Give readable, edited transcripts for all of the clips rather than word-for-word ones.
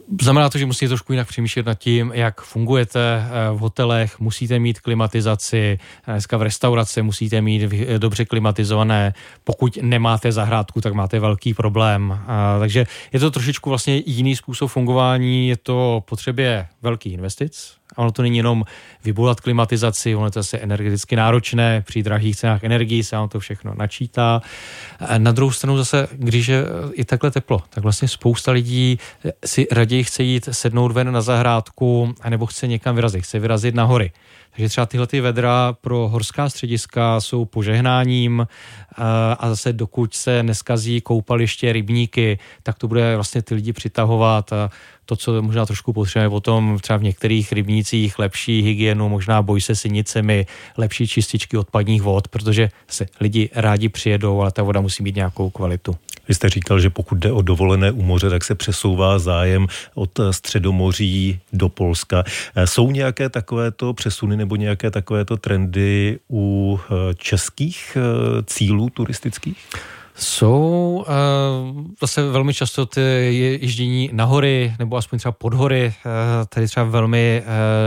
Znamená to, že musíte trošku jinak přemýšlet nad tím, jak fungujete v hotelech, musíte mít klimatizaci, dneska v restauraci musíte mít dobře klimatizované, pokud nemáte zahrádku, tak máte velký problém. Takže je to trošičku vlastně jiný způsob fungování, je to potřebě velký investic. A ono to není jenom vybudovat klimatizaci, ono je to zase energeticky náročné, při drahých cenách energií se vám to všechno načítá. A na druhou stranu zase, když je i takhle teplo, tak vlastně spousta lidí si raději chce jít sednout ven na zahrádku, anebo chce někam vyrazit, chce vyrazit na hory. Takže třeba tyhle ty vedra pro horská střediska jsou požehnáním a zase dokud se neskazí koupaliště, rybníky, tak to bude vlastně ty lidi přitahovat. To, co možná trošku potřebujeme potom třeba v některých rybnících, lepší hygienu, možná boj se sinicemi, lepší čističky odpadních vod, protože se lidi rádi přijedou, ale ta voda musí mít nějakou kvalitu. Vy jste říkal, že pokud jde o dovolené u moře, tak se přesouvá zájem od Středomoří do Polska. Jsou nějaké takovéto přesuny nebo nějaké takovéto trendy u českých cílů turistických? Jsou zase velmi často ty ježdění na hory, nebo aspoň třeba pod hory. Tady třeba velmi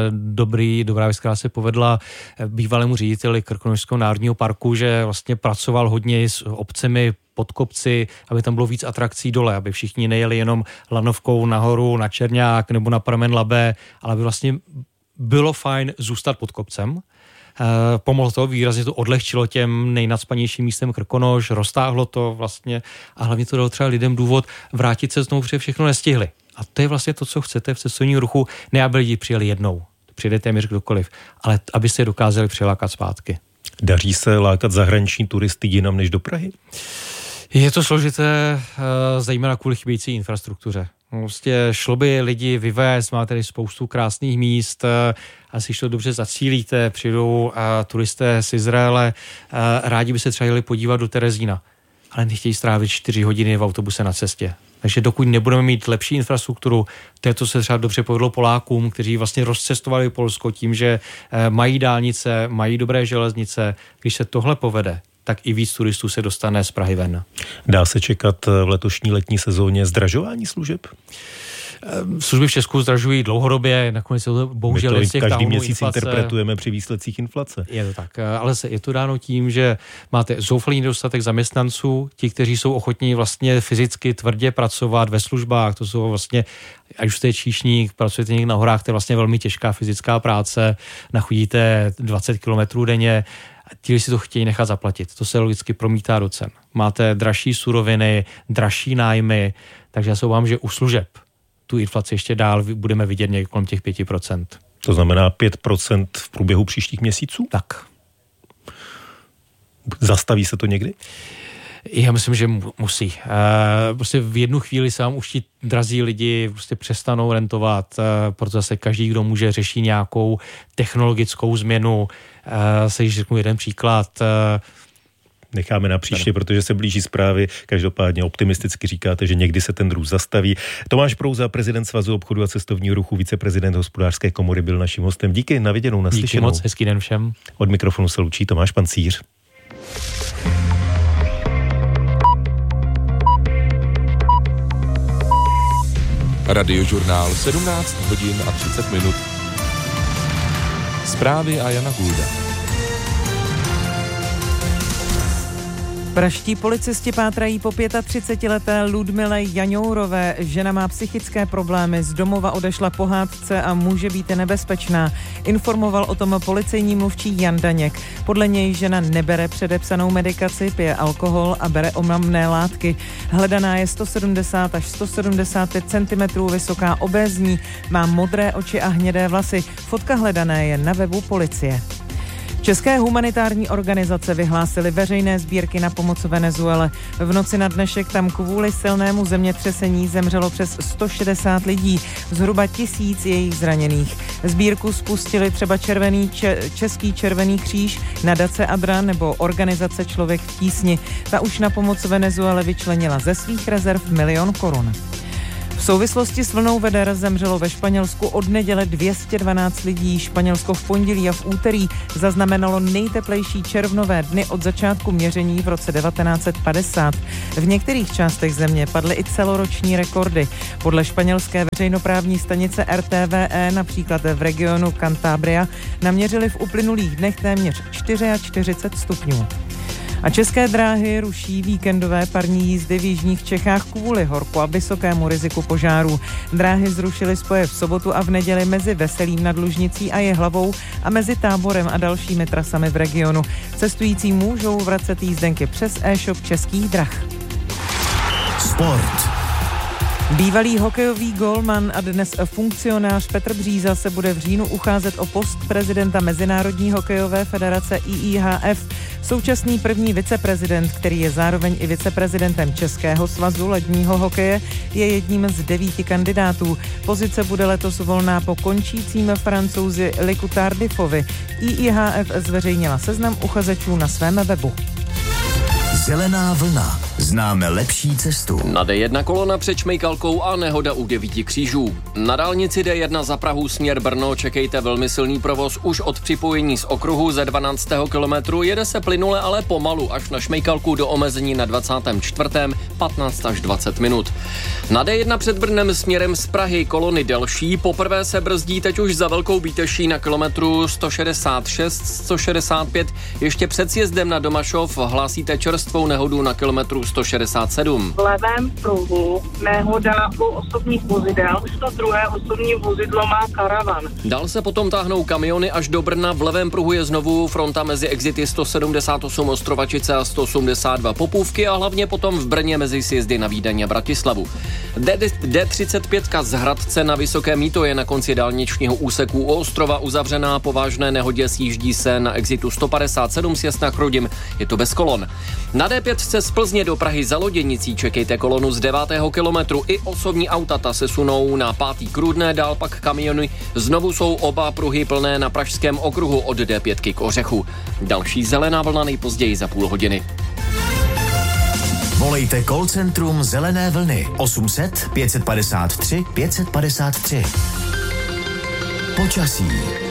dobrá věc, která se povedla bývalému řediteli Krkonošského národního parku, že vlastně pracoval hodně s obcemi pod kopci, aby tam bylo víc atrakcí dole, aby všichni nejeli jenom lanovkou nahoru na Čerňák nebo na pramen Labe, ale aby vlastně bylo fajn zůstat pod kopcem. Pomohlo to, výrazně to odlehčilo těm nejnacpanějším místem Krkonoš, roztáhlo to vlastně a hlavně to dalo třeba lidem důvod vrátit se znovu, protože všechno nestihli. A to je vlastně to, co chcete v cestovním ruchu, ne aby lidi přijeli jednou, přijede téměř kdokoliv, ale abyste je dokázali přilákat zpátky. Daří se lákat zahraniční turisty jinam než do Prahy? Je to složité, zejména kvůli chybějící infrastruktuře. Prostě šlo by lidi vyvést, má tady spoustu krásných míst, asi když to dobře zacílíte, přijdou turisté z Izraele, rádi by se třeba jeli podívat do Terezína, ale nechtějí strávit 4 hodiny v autobuse na cestě. Takže dokud nebudeme mít lepší infrastrukturu, to se třeba dobře povedlo Polákům, kteří vlastně rozcestovali Polsko tím, že mají dálnice, mají dobré železnice, když se tohle povede, tak i víc turistů se dostane z Prahy ven. Dá se čekat v letošní letní sezóně zdražování služeb? Služby v Česku zdražují dlouhodobě, nakonec je to bohužel my to každý měsíc inflace interpretujeme při výsledcích inflace. Je to tak, ale je to dáno tím, že máte zoufalý nedostatek zaměstnanců, ti, kteří jsou ochotní vlastně fyzicky tvrdě pracovat ve službách, to jsou vlastně, ať už jste číšník, pracujete někde na horách, to je vlastně velmi těžká fyzická práce, nachodíte 20 kilometrů denně, ti si to chtějí nechat zaplatit. To se logicky promítá do cen. Máte dražší suroviny, dražší nájmy, takže já se obávám, že u služeb tu inflaci ještě dál budeme vidět někde kolem těch 5%. To znamená 5% v průběhu příštích měsíců? Tak. Zastaví se to někdy? Já myslím, že musí. Prostě v jednu chvíli se vám už ti drazí lidi prostě přestanou rentovat, protože zase každý, kdo může, řešit nějakou technologickou změnu. Se již řeknu jeden příklad. Necháme na příště, protože se blíží zprávy. Každopádně optimisticky říkáte, že někdy se ten růst zastaví. Tomáš Prouza, prezident Svazu obchodu a cestovního ruchu, viceprezident Hospodářské komory, byl naším hostem. Díky, na viděnou, naslyšenou. Díky moc, hezký den všem. Od mikrofonu se loučí Tomáš Pancíř. Radiožurnál 17 hodin a 30 minut. Zprávy a Jana Gulda. Praští policisti pátrají po 35leté Ludmile Jaňourové. Žena má psychické problémy, z domova odešla po hádce a může být nebezpečná. Informoval o tom policejní mluvčí Jan Daněk. Podle něj žena nebere předepsanou medikaci, pije alkohol a bere omamné látky. Hledaná je 170 až 175 cm vysoká, obézní, má modré oči a hnědé vlasy. Fotka hledané je na webu policie. České humanitární organizace vyhlásily veřejné sbírky na pomoc Venezuele. V noci na dnešek tam kvůli silnému zemětřesení zemřelo přes 160 lidí, zhruba 1000 je jich zraněných. Sbírku spustili třeba Český červený kříž, nadace Adra nebo organizace Člověk v tísni. Ta už na pomoc Venezuele vyčlenila ze svých rezerv 1 000 000 korun. V V souvislosti s vlnou veder zemřelo ve Španělsku od neděle 212 lidí. Španělsko v pondělí a v úterý zaznamenalo nejteplejší červnové dny od začátku měření v roce 1950. V některých částech země padly i celoroční rekordy. Podle španělské veřejnoprávní stanice RTVE například v regionu Cantabria naměřili v uplynulých dnech téměř 44 stupňů. A České dráhy ruší víkendové parní jízdy v jižních Čechách kvůli horku a vysokému riziku požárů. Dráhy zrušily spoje v sobotu a v neděli mezi Veselým nad Lužnicí a Jihlavou a mezi Táborem a dalšími trasami v regionu. Cestující můžou vracet jízdenky přes e-shop Českých drah. Sport. Bývalý hokejový gólman a dnes funkcionář Petr Bříza se bude v říjnu ucházet o post prezidenta Mezinárodní hokejové federace IIHF. Současný první viceprezident, který je zároveň i viceprezidentem Českého svazu ledního hokeje, je jedním z 9 kandidátů. Pozice bude letos volná po končícím Francouzi Liku Tardiffovi. IIHF zveřejnila seznam uchazečů na svém webu. Zelená vlna. Známe lepší cestu. Na D1 kolona před Šmejkalkou a nehoda u 9 křížů. Na dálnici D1 za Prahu směr Brno čekejte velmi silný provoz už od připojení z okruhu ze 12. kilometru. Jede se plynule, ale pomalu až na Šmejkalku do omezení na 24. 15 až 20 minut. Na D1 před Brnem směrem z Prahy kolony delší. Poprvé se brzdí teď už za Velkou Bíteší na kilometru 166-165. Ještě před sjezdem na Domašov hlásíte čerstvou nehodu na kilometru 167. V levém pruhu nehoda u osobních vozidel. To druhé osobní vozidlo má karavan. Dál se potom táhnou kamiony až do Brna. V levém pruhu je znovu fronta mezi exity 178 Ostrovačice a 182 Popůvky a hlavně potom v Brně mezi sjezdy na Vídeň a Bratislavu. D35 z Hradce na Vysoké Mýto je na konci dálničního úseku u Ostrova uzavřená. Po vážné nehodě sjíždí se na exitu 157 sjezd na Chrudim. Je to bez kolon. Na D5 z Plzně do Prahy za Loděnicí čekejte kolonu z 9. kilometru. I osobní auta ta se sunou na 5. Krudné, dál pak kamiony. Znovu jsou oba pruhy plné na pražském okruhu od D5 k Ořechu. Další zelená vlna nejpozději za půl hodiny. Volejte call centrum Zelené vlny 800 553 553. Počasí.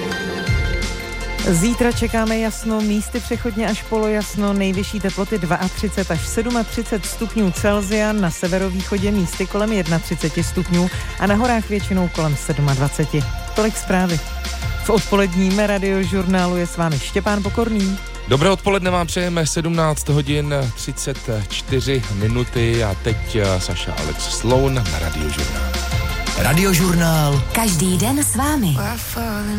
Zítra čekáme jasno, místy přechodně až polojasno, nejvyšší teploty 32 až 37 stupňů Celsia, na severovýchodě místy kolem 31 stupňů a na horách většinou kolem 27. Tolik zprávy. V odpoledním radiožurnálu je s vámi Štěpán Pokorný. Dobré odpoledne vám přejeme, 17 hodin 34 minuty a teď Saša Alex Sloan na Radiožurnál. Radiožurnál. Každý den s vámi.